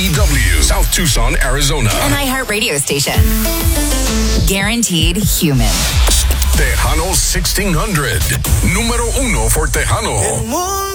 KTEW, South Tucson, Arizona. An iHeart radio station. Guaranteed human. Tejano 1600. Número 1 for Tejano.